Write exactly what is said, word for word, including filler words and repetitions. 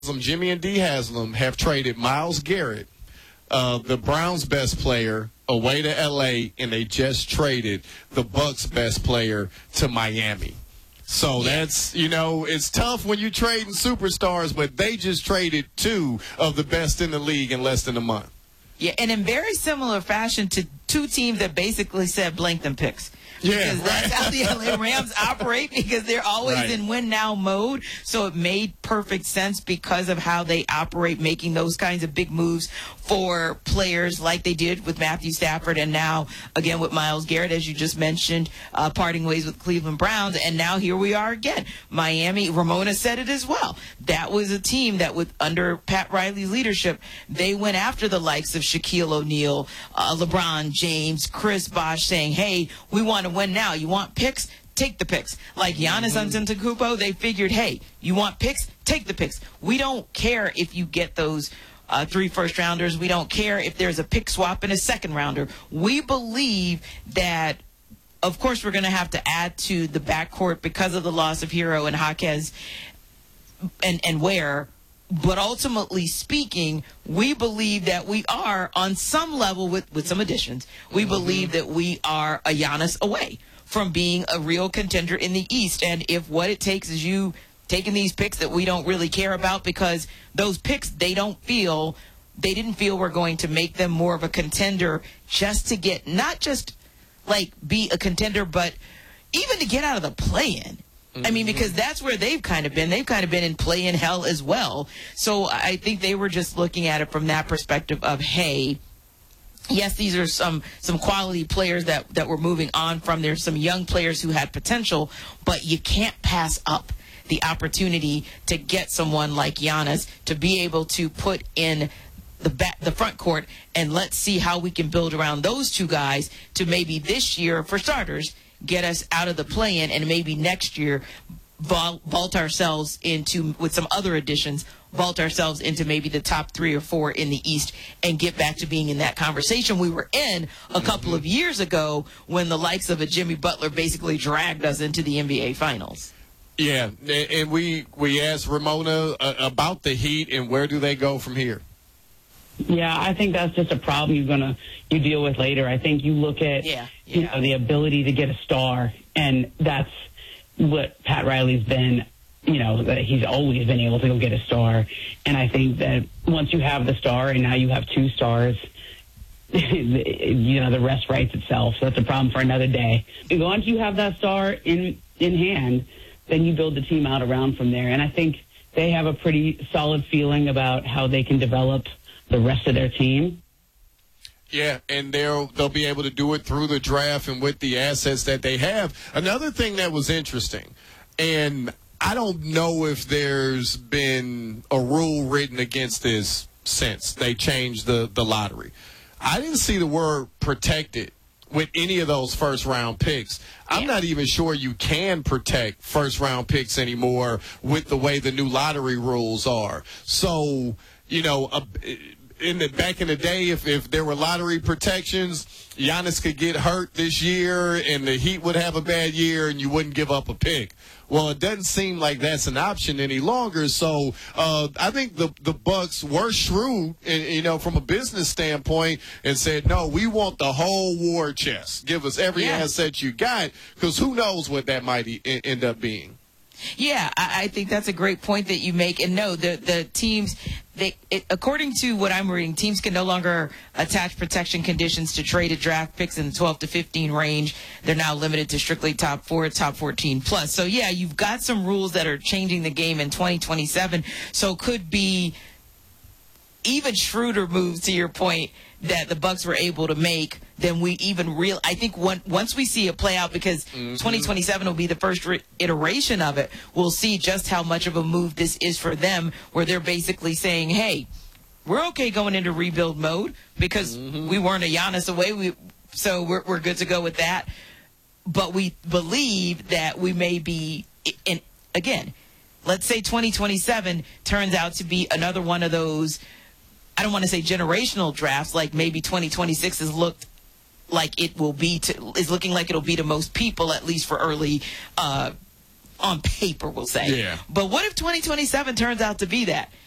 Jimmy and Dee Haslam have traded Myles Garrett, uh, the Browns' best player, away to L A, and they just traded the Bucks' best player to Miami. So that's, you know, it's tough when you're trading superstars, but they just traded two of the best in the league in less than a month. Yeah, and in very similar fashion to two teams that basically said blank them picks. Yeah, because right. that's how the L A Rams operate, because they're always Right. in win-now mode. So it made perfect sense because of how they operate, making those kinds of big moves for players like they did with Matthew Stafford, and now, again, with Myles Garrett, as you just mentioned, uh, parting ways with Cleveland Browns. And now here we are again. Miami, Ramona said it as well. That was a team that, with under Pat Riley's leadership, they went after the likes of Shaquille O'Neal, uh, LeBron James, Chris Bosh, saying, hey, we want to win now. You want picks? Take the picks. Like Giannis Antetokounmpo, they figured, hey, you want picks? Take the picks. We don't care if you get those uh, three first-rounders. We don't care if there's a pick swap and a second-rounder. We believe that, of course, we're going to have to add to the backcourt because of the loss of Hero and Jaquez and, and Ware. But ultimately speaking, we believe that we are, on some level, with, with some additions, we mm-hmm. believe that we are a Giannis away from being a real contender in the East. And if what it takes is you taking these picks that we don't really care about, because those picks, they don't feel, they didn't feel we're going to make them more of a contender just to get, not just like be a contender, but even to get out of the play-in. I mean, because that's where they've kind of been. They've kind of been in play-in hell as well. So I think they were just looking at it from that perspective of, hey, yes, these are some some quality players that, that we're moving on from. There's some young players who had potential, but you can't pass up the opportunity to get someone like Giannis to be able to put in the back, the front court, and let's see how we can build around those two guys to maybe this year, for starters, get us out of the play-in, and maybe next year vault, vault ourselves into, with some other additions, vault ourselves into maybe the top three or four in the East and get back to being in that conversation we were in a couple of years ago when the likes of a Jimmy Butler basically dragged us into the N B A Finals. Yeah, and we, we asked Ramona uh, about the Heat and where do they go from here. Yeah, I think that's just a problem you're gonna you deal with later. I think you look at yeah, yeah. you know the ability to get a star, and that's what Pat Riley's been. You know, that he's always been able to go get a star, and I think that once you have the star, and now you have two stars, you know, the rest writes itself. So that's a problem for another day. Once you have that star in in hand, then you build the team out around from there, and I think they have a pretty solid feeling about how they can develop the rest of their team. Yeah, and they'll they'll be able to do it through the draft and with the assets that they have. Another thing that was interesting, and I don't know if there's been a rule written against this since they changed the, the lottery. I didn't see the word protected with any of those first-round picks. I'm not even sure you can protect first-round picks anymore with the way the new lottery rules are. So, you know, uh, in the back in the day, if, if there were lottery protections, Giannis could get hurt this year and the Heat would have a bad year and you wouldn't give up a pick. Well, it doesn't seem like that's an option any longer. So uh, I think the the Bucks were shrewd, and, you know, from a business standpoint, and said, no, we want the whole war chest. Give us every yeah. asset you got, because who knows what that might e- end up being. Yeah, I, I think that's a great point that you make. And no, the the teams, they it, according to what I'm reading, teams can no longer attach protection conditions to traded draft picks in the twelve to fifteen range. They're now limited to strictly top four, top fourteen plus. So yeah, you've got some rules that are changing the game in twenty twenty-seven. So could be even shrewder moves, to your point, that the Bucks were able to make than we even real. I think one, once we see it play out, because mm-hmm. twenty twenty-seven will be the first re- iteration of it, we'll see just how much of a move this is for them, where they're basically saying, hey, we're okay going into rebuild mode because mm-hmm. we weren't a Giannis away, we, so we're, we're good to go with that. But we believe that we may be, and again, let's say twenty twenty-seven turns out to be another one of those, I don't want to say generational drafts, like maybe twenty twenty-six has looked like it will be to, is looking like it'll be to most people, at least for early, uh, on paper, we'll say. Yeah. But what if twenty twenty-seven turns out to be that?